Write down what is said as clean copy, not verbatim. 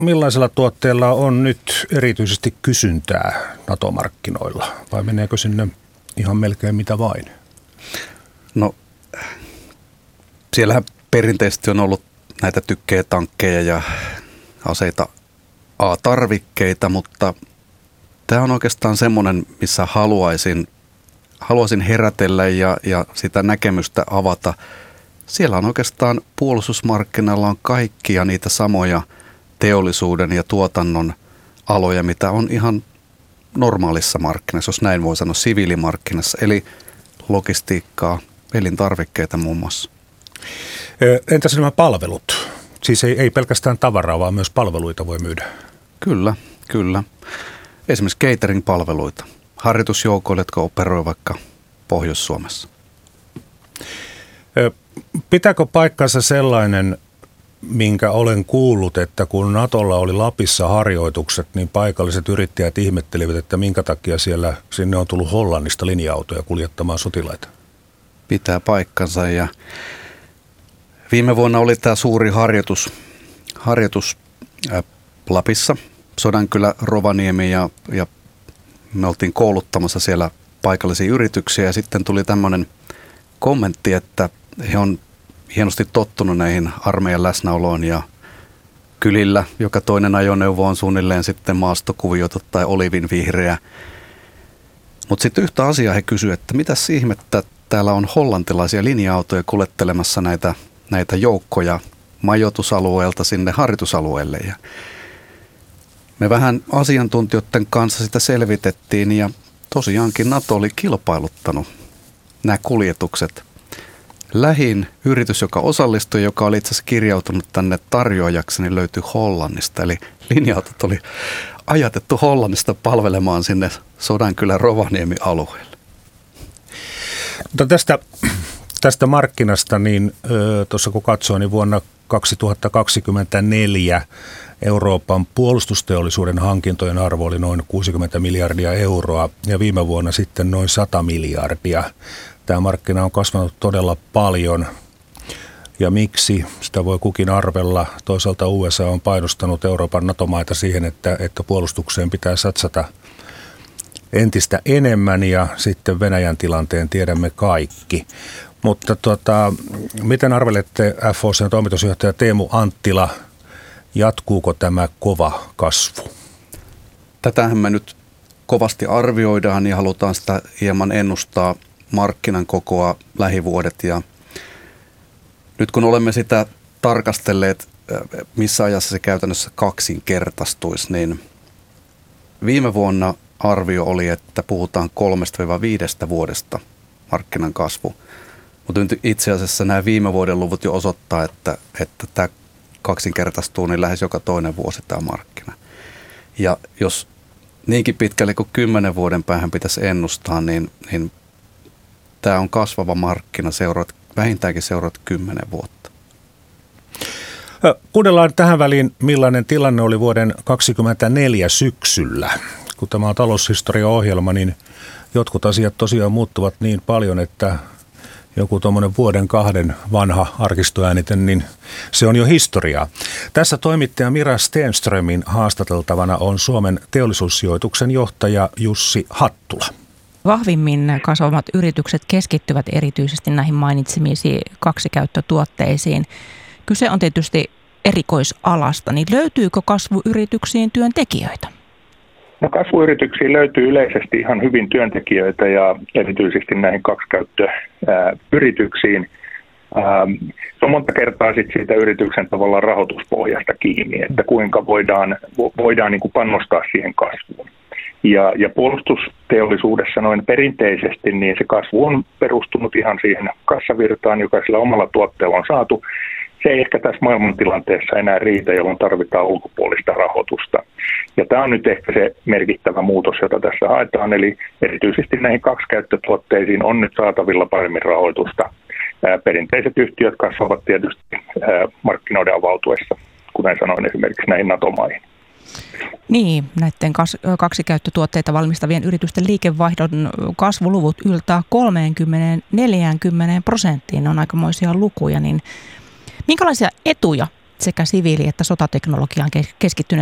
millaisella tuotteella on nyt erityisesti kysyntää NATO-markkinoilla vai meneekö sinne ihan melkein mitä vain? No siellähän perinteisesti on ollut näitä tykkejä, tankkeja ja aseita A-tarvikkeita, mutta tämä on oikeastaan semmoinen, missä haluaisin herätellä ja sitä näkemystä avata. Siellä on oikeastaan puolustusmarkkinoilla on kaikkia niitä samoja teollisuuden ja tuotannon aloja, mitä on ihan normaalissa markkinassa, jos näin voi sanoa, siviilimarkkinassa, eli logistiikkaa, elintarvikkeita muun muassa. Entäs nämä palvelut? Siis ei pelkästään tavaraa, vaan myös palveluita voi myydä. Kyllä. Esimerkiksi catering-palveluita, harjoitusjoukoille, jotka operoivat vaikka Pohjois-Suomessa. Pitääkö paikkansa sellainen, minkä olen kuullut, että kun Natolla oli Lapissa harjoitukset, niin paikalliset yrittäjät ihmettelivät, että minkä takia sinne on tullut Hollannista linja-autoja kuljettamaan sotilaita? Pitää paikkansa ja viime vuonna oli tämä suuri harjoitus Lapissa, Sodankylä, Rovaniemi ja me oltiin kouluttamassa siellä paikallisia yrityksiä ja sitten tuli tämmöinen kommentti, että he on hienosti tottunut näihin armeijan läsnäoloon ja kylillä joka toinen ajoneuvo on suunnilleen sitten maastokuviota tai olivinvihreä. Mutta sitten yhtä asiaa he kysyivät, että mitäs ihmettä täällä on hollantilaisia linja-autoja kuljettelemassa näitä joukkoja majoitusalueelta sinne harjoitusalueelle. Ja me vähän asiantuntijoiden kanssa sitä selvitettiin ja tosiaankin NATO oli kilpailuttanut nämä kuljetukset. Lähin yritys, joka osallistui, joka oli itse asiassa kirjautunut tänne tarjoajaksi, niin löytyi Hollannista. Eli linja-autot oli ajatettu Hollannista palvelemaan sinne Sodankylän Rovaniemi-alueelle. Mutta tästä markkinasta, niin tuossa kun katsoin, niin vuonna 2024 Euroopan puolustusteollisuuden hankintojen arvo oli noin 60 miljardia euroa ja viime vuonna sitten noin 100 miljardia. Tämä markkina on kasvanut todella paljon ja miksi, sitä voi kukin arvella. Toisaalta USA on painostanut Euroopan NATO-maita siihen, että puolustukseen pitää satsata entistä enemmän ja sitten Venäjän tilanteen tiedämme kaikki. Mutta miten arvelette FOC:n toimitusjohtaja Teemu Anttila, jatkuuko tämä kova kasvu? Tätähän me nyt kovasti arvioidaan ja halutaan sitä hieman ennustaa markkinan kokoa lähivuodet. Ja nyt kun olemme sitä tarkastelleet, missä ajassa se käytännössä kaksinkertaistuisi, niin viime vuonna arvio oli, että puhutaan 3-5 vuodesta markkinan kasvu. Mutta itse asiassa nämä viime vuoden luvut jo osoittaa, että tämä kaksinkertaistuu niin lähes joka toinen vuosi tämä markkina. Ja jos niinkin pitkälle kuin 10 vuoden päähän pitäisi ennustaa, niin tämä on kasvava markkina vähintäänkin seuraavat 10 vuotta. Kuunnellaan tähän väliin, millainen tilanne oli vuoden 2024 syksyllä. Kun tämä on taloushistoria-ohjelma, niin jotkut asiat tosiaan muuttuvat niin paljon, että joku tuommoinen vuoden 2 vanha arkistoäänite, niin se on jo historiaa. Tässä toimittaja Mira Stenströmin haastateltavana on Suomen teollisuussijoituksen johtaja Jussi Hattula. Vahvimmin kasvavat yritykset keskittyvät erityisesti näihin mainitsemiisi kaksikäyttötuotteisiin. Kyse on tietysti erikoisalasta, niin löytyykö kasvuyrityksiin työntekijöitä? No, kasvuyrityksiin löytyy yleisesti ihan hyvin työntekijöitä ja erityisesti näihin kaksikäyttöyrityksiin. Se on monta kertaa siitä yrityksen tavallaan rahoituspohjasta kiinni, että kuinka voidaan niin kuin panostaa siihen kasvuun. Ja puolustusteollisuudessa noin perinteisesti niin se kasvu on perustunut ihan siihen kassavirtaan, joka sillä omalla tuotteella on saatu. Se ei ehkä tässä maailmantilanteessa enää riitä, jolloin tarvitaan ulkopuolista rahoitusta. Ja tämä on nyt ehkä se merkittävä muutos, jota tässä haetaan. Eli erityisesti näihin kaksikäyttötuotteisiin on nyt saatavilla paremmin rahoitusta. Perinteiset yhtiöt kasvavat tietysti markkinoiden avautuessa, kuten sanoin, esimerkiksi näihin NATO-maihin. Niin, näiden kaksikäyttötuotteita valmistavien yritysten liikevaihdon kasvuluvut yltää 30-40%. Ne on aikamoisia lukuja. Niin minkälaisia etuja sekä siviili- että sotateknologiaan keskittyneet